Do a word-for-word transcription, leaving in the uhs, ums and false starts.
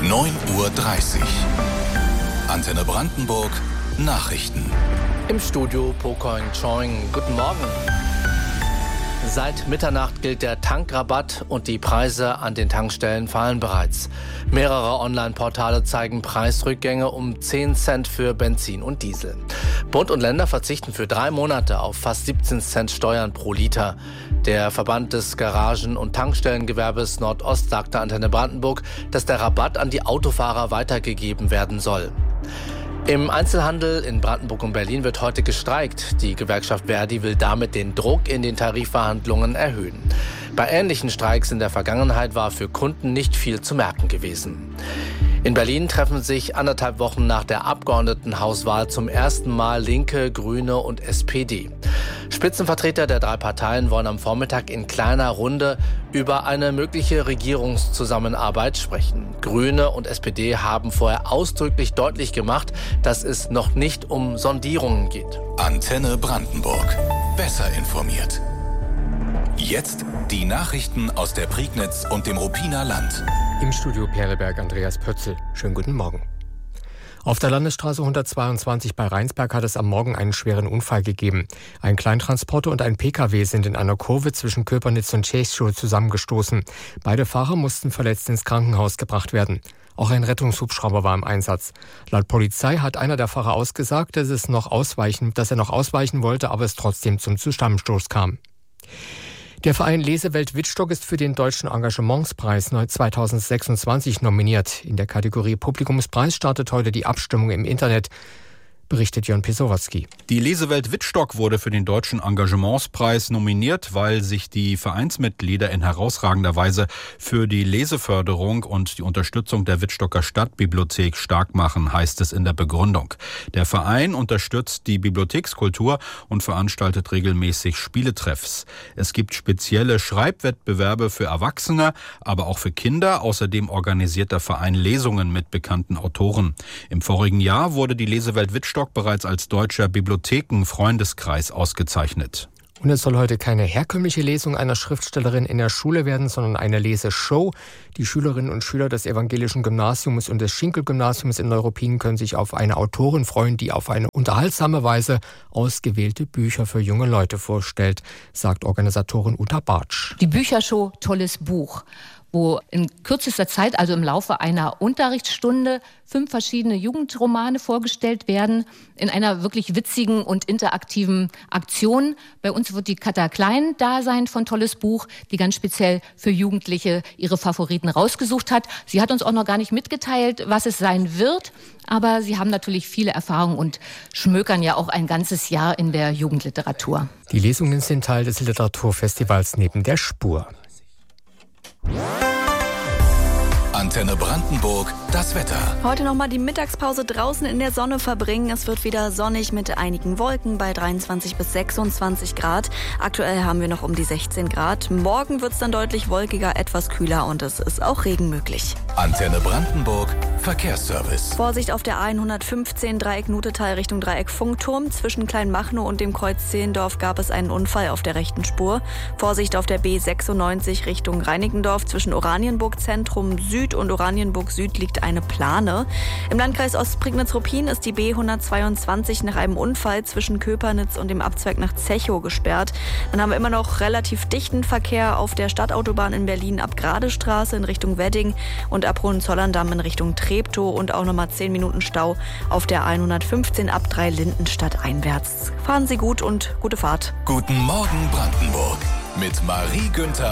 neun Uhr dreißig. Antenne Brandenburg, Nachrichten. Im Studio Pokoing Choing. Guten Morgen. Seit Mitternacht gilt der Tankrabatt und die Preise an den Tankstellen fallen bereits. Mehrere Online-Portale zeigen Preisrückgänge um zehn Cent für Benzin und Diesel. Bund und Länder verzichten für drei Monate auf fast siebzehn Cent Steuern pro Liter. Der Verband des Garagen- und Tankstellengewerbes Nordost sagte Antenne Brandenburg, dass der Rabatt an die Autofahrer weitergegeben werden soll. Im Einzelhandel in Brandenburg und Berlin wird heute gestreikt. Die Gewerkschaft Verdi will damit den Druck in den Tarifverhandlungen erhöhen. Bei ähnlichen Streiks in der Vergangenheit war für Kunden nicht viel zu merken gewesen. In Berlin treffen sich anderthalb Wochen nach der Abgeordnetenhauswahl zum ersten Mal Linke, Grüne und S P D. Spitzenvertreter der drei Parteien wollen am Vormittag in kleiner Runde über eine mögliche Regierungszusammenarbeit sprechen. Grüne und S P D haben vorher ausdrücklich deutlich gemacht, dass es noch nicht um Sondierungen geht. Antenne Brandenburg. Besser informiert. Jetzt die Nachrichten aus der Prignitz und dem Ruppiner Land. Im Studio Perleberg Andreas Pötzl. Schönen guten Morgen. Auf der Landesstraße hundertzweiundzwanzig bei Rheinsberg hat es am Morgen einen schweren Unfall gegeben. Ein Kleintransporter und ein Pkw sind in einer Kurve zwischen Köpernitz und Tschechschow zusammengestoßen. Beide Fahrer mussten verletzt ins Krankenhaus gebracht werden. Auch ein Rettungshubschrauber war im Einsatz. Laut Polizei hat einer der Fahrer ausgesagt, dass, es noch ausweichen, dass er noch ausweichen wollte, aber es trotzdem zum Zusammenstoß kam. Der Verein Lesewelt Wittstock ist für den Deutschen Engagementspreis zweitausendsechsundzwanzig nominiert. In der Kategorie Publikumspreis startet heute die Abstimmung im Internet, berichtet Jon Pisowatzki. Die Lesewelt Wittstock wurde für den Deutschen Engagementspreis nominiert, weil sich die Vereinsmitglieder in herausragender Weise für die Leseförderung und die Unterstützung der Wittstocker Stadtbibliothek stark machen, heißt es in der Begründung. Der Verein unterstützt die Bibliothekskultur und veranstaltet regelmäßig Spieletreffs. Es gibt spezielle Schreibwettbewerbe für Erwachsene, aber auch für Kinder. Außerdem organisiert der Verein Lesungen mit bekannten Autoren. Im vorigen Jahr wurde die Lesewelt Wittstock bereits als deutscher Bibliotheken-Freundeskreis ausgezeichnet. Und es soll heute keine herkömmliche Lesung einer Schriftstellerin in der Schule werden, sondern eine Leseshow. Die Schülerinnen und Schüler des evangelischen Gymnasiums und des Schinkel-Gymnasiums in Neuruppin können sich auf eine Autorin freuen, die auf eine unterhaltsame Weise ausgewählte Bücher für junge Leute vorstellt, sagt Organisatorin Uta Bartsch. Die Büchershow Tolles Buch, wo in kürzester Zeit, also im Laufe einer Unterrichtsstunde, fünf verschiedene Jugendromane vorgestellt werden, in einer wirklich witzigen und interaktiven Aktion. Bei uns wird die Katha Klein da sein von Tolles Buch, die ganz speziell für Jugendliche ihre Favoriten rausgesucht hat. Sie hat uns auch noch gar nicht mitgeteilt, was es sein wird, aber sie haben natürlich viele Erfahrungen und schmökern ja auch ein ganzes Jahr in der Jugendliteratur. Die Lesungen sind Teil des Literaturfestivals Neben der Spur. Antenne Brandenburg, das Wetter. Heute nochmal die Mittagspause draußen in der Sonne verbringen. Es wird wieder sonnig mit einigen Wolken bei dreiundzwanzig bis sechsundzwanzig Grad. Aktuell haben wir noch um die sechzehn Grad. Morgen wird es dann deutlich wolkiger, etwas kühler und es ist auch Regen möglich. Antenne Brandenburg, Verkehrsservice. Vorsicht auf der hundertfünfzehn Dreieck Nutetal Richtung Dreieck Funkturm. Zwischen Kleinmachnow und dem Kreuz Zehlendorf gab es einen Unfall auf der rechten Spur. Vorsicht auf der B sechsundneunzig Richtung Reinickendorf. Zwischen Oranienburg Zentrum Süd und Oranienburg Süd liegt eine Plane. Im Landkreis Ostprignitz-Ruppin ist die B hundertzweiundzwanzig nach einem Unfall zwischen Köpernitz und dem Abzweig nach Zechow gesperrt. Dann haben wir immer noch relativ dichten Verkehr auf der Stadtautobahn in Berlin ab Gradestraße in Richtung Wedding und ab Hohenzollern-Damm in Richtung Treptow und auch nochmal zehn Minuten Stau auf der hundertfünfzehn ab drei Lindenstadt einwärts. Fahren Sie gut und gute Fahrt. Guten Morgen Brandenburg mit Marie Günther.